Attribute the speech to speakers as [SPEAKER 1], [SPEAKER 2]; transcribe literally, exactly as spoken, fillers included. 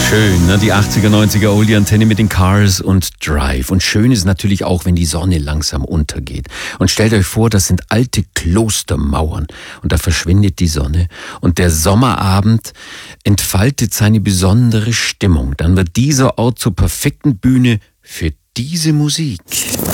[SPEAKER 1] Schön, ne? Die achtziger, neunziger Oldie-Antenne mit den Cars und Drive. Und schön ist natürlich auch, wenn die Sonne langsam untergeht. Und stellt euch vor, das sind alte Klostermauern. Und da verschwindet die Sonne. Und der Sommerabend entfaltet seine besondere Stimmung. Dann wird dieser Ort zur perfekten Bühne für diese Musik.